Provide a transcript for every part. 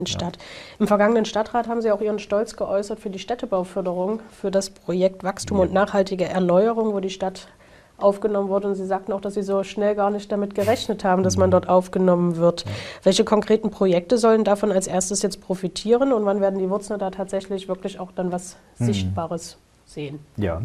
Stadt. Im vergangenen Stadtrat haben Sie auch Ihren Stolz geäußert für die Städtebauförderung, für das Projekt Wachstum und nachhaltige Erneuerung, wo die Stadt aufgenommen wurde. Und Sie sagten auch, dass Sie so schnell gar nicht damit gerechnet haben, dass man dort aufgenommen wird. Welche konkreten Projekte sollen davon als erstes jetzt profitieren und wann werden die Wurzner da tatsächlich wirklich auch dann was Sichtbares sehen? Ja,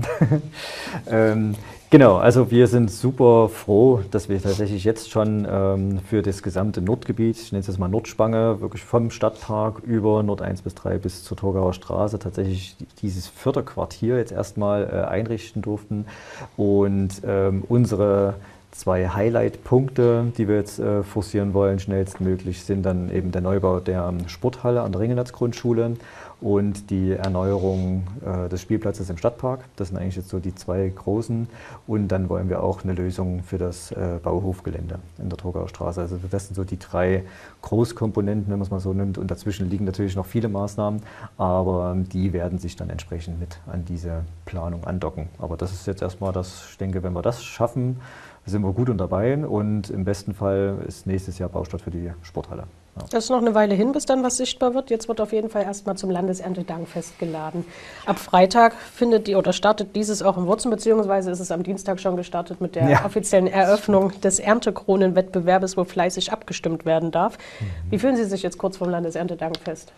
genau. Also wir sind super froh, dass wir tatsächlich jetzt schon für das gesamte Nordgebiet, ich nenne es jetzt mal Nordspange, wirklich vom Stadtpark über Nord 1 bis 3 bis zur Torgauer Straße tatsächlich dieses Förderquartier jetzt erstmal einrichten durften. Und unsere zwei Highlight-Punkte, die wir jetzt forcieren wollen, schnellstmöglich, sind dann eben der Neubau der Sporthalle an der Ringelnatz-Grundschule und die Erneuerung des Spielplatzes im Stadtpark. Das sind eigentlich jetzt so die zwei großen. Und dann wollen wir auch eine Lösung für das Bauhofgelände in der Torgauer Straße. Also das sind so die drei Großkomponenten, wenn man es mal so nimmt. Und dazwischen liegen natürlich noch viele Maßnahmen, aber die werden sich dann entsprechend mit an diese Planung andocken. Aber das ist jetzt erstmal das, ich denke, wenn wir das schaffen, sind wir gut und dabei und im besten Fall ist nächstes Jahr Baustart für die Sporthalle. Ja. Das ist noch eine Weile hin, bis dann was sichtbar wird. Jetzt wird auf jeden Fall erstmal zum Landeserntedankfest geladen. Ab Freitag startet dieses auch in Wurzen, beziehungsweise ist es am Dienstag schon gestartet mit der offiziellen Eröffnung des Erntekronenwettbewerbes, wo fleißig abgestimmt werden darf. Wie fühlen Sie sich jetzt kurz vor dem Landeserntedankfest?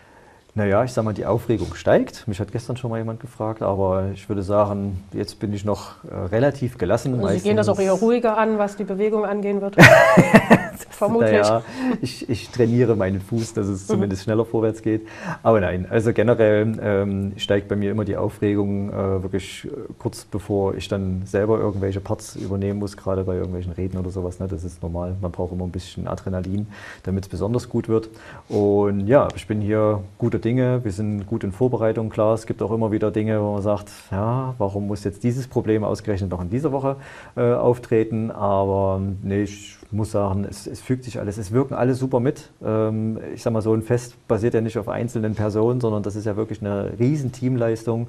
Naja, ich sag mal, die Aufregung steigt. Mich hat gestern schon mal jemand gefragt, aber ich würde sagen, jetzt bin ich noch relativ gelassen. Und Sie gehen das auch eher ruhiger an, was die Bewegung angehen wird? Vermutlich. Naja, ich trainiere meinen Fuß, dass es zumindest schneller vorwärts geht. Aber nein, also generell steigt bei mir immer die Aufregung wirklich kurz bevor ich dann selber irgendwelche Parts übernehmen muss, gerade bei irgendwelchen Reden oder sowas. Ne? Das ist normal, man braucht immer ein bisschen Adrenalin, damit es besonders gut wird. Und ja, ich bin hier guter Dinge, wir sind gut in Vorbereitung, klar, es gibt auch immer wieder Dinge, wo man sagt, ja, warum muss jetzt dieses Problem ausgerechnet noch in dieser Woche auftreten, aber nee, ich muss sagen, es fügt sich alles, es wirken alle super mit. Ich sag mal, so ein Fest basiert ja nicht auf einzelnen Personen, sondern das ist ja wirklich eine riesen Teamleistung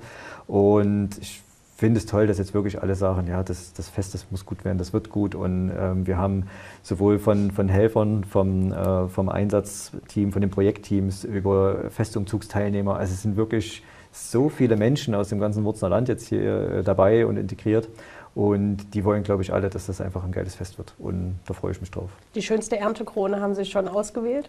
und ich finde es toll, dass jetzt wirklich alle sagen, ja, das Fest, das muss gut werden, das wird gut. Und wir haben sowohl von Helfern, vom Einsatzteam, von den Projektteams über Festumzugsteilnehmer, also es sind wirklich so viele Menschen aus dem ganzen Wurzner Land jetzt hier dabei und integriert. Und die wollen, glaube ich, alle, dass das einfach ein geiles Fest wird. Und da freue ich mich drauf. Die schönste Erntekrone haben Sie schon ausgewählt?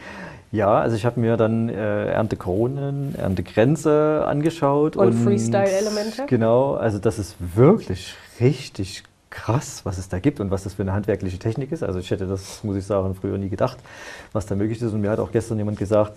Ja, also ich habe mir dann Erntekronen, Erntegrenze angeschaut. Und Freestyle-Elemente? Genau, also das ist wirklich richtig krass, was es da gibt und was das für eine handwerkliche Technik ist. Also ich hätte das, muss ich sagen, früher nie gedacht, was da möglich ist. Und mir hat auch gestern jemand gesagt,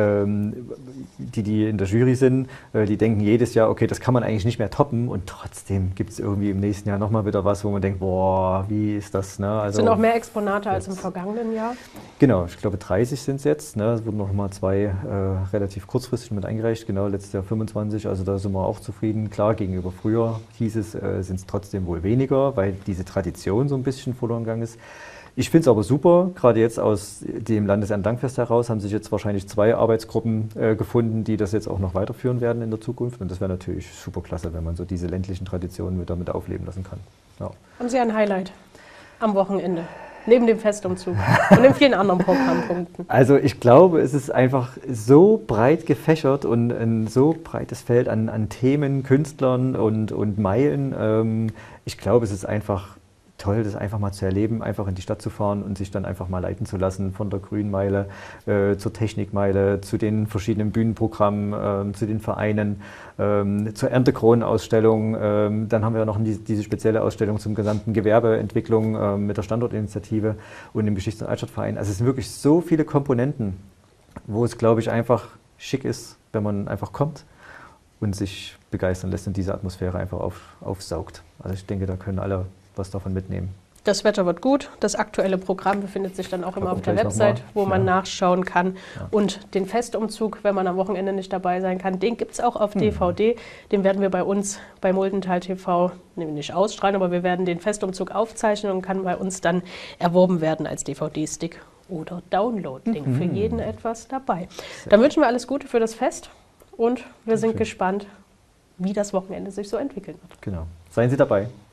die in der Jury sind, die denken jedes Jahr, okay, das kann man eigentlich nicht mehr toppen. Und trotzdem gibt es irgendwie im nächsten Jahr nochmal wieder was, wo man denkt, boah, wie ist das? Ne? Also, sind auch mehr Exponate als im vergangenen Jahr? Genau, ich glaube 30 sind es jetzt. Ne? Es wurden noch mal zwei relativ kurzfristig mit eingereicht. Genau, letztes Jahr 25, also da sind wir auch zufrieden. Klar, gegenüber früher hieß es, sind es trotzdem wohl weniger, weil diese Tradition so ein bisschen verloren gegangen ist. Ich finde es aber super, gerade jetzt aus dem Landeserntedankfest heraus haben sich jetzt wahrscheinlich zwei Arbeitsgruppen gefunden, die das jetzt auch noch weiterführen werden in der Zukunft. Und das wäre natürlich super klasse, wenn man so diese ländlichen Traditionen wieder mit aufleben lassen kann. Ja. Haben Sie ein Highlight am Wochenende? Neben dem Festumzug und den vielen anderen Programmpunkten. Also ich glaube, es ist einfach so breit gefächert und ein so breites Feld an Themen, Künstlern und Meilen. Ich glaube, es ist einfach toll, das einfach mal zu erleben, einfach in die Stadt zu fahren und sich dann einfach mal leiten zu lassen von der Grünmeile zur Technikmeile, zu den verschiedenen Bühnenprogrammen, zu den Vereinen, zur Erntekronenausstellung. Dann haben wir noch diese spezielle Ausstellung zum gesamten Gewerbeentwicklung mit der Standortinitiative und dem Geschichts- und Altstadtverein. Also es sind wirklich so viele Komponenten, wo es, glaube ich, einfach schick ist, wenn man einfach kommt und sich begeistern lässt und diese Atmosphäre einfach aufsaugt. Also ich denke, da können alle was davon mitnehmen. Das Wetter wird gut. Das aktuelle Programm befindet sich dann auch immer auf der Website, wo man nachschauen kann. Ja. Und den Festumzug, wenn man am Wochenende nicht dabei sein kann, den gibt es auch auf DVD. Den werden wir bei uns bei Muldental TV nicht ausstrahlen, aber wir werden den Festumzug aufzeichnen und kann bei uns dann erworben werden als DVD-Stick oder Download-Link. Für jeden etwas dabei. Dann wünschen wir alles Gute für das Fest und wir sind gespannt, wie das Wochenende sich so entwickeln wird. Genau. Seien Sie dabei.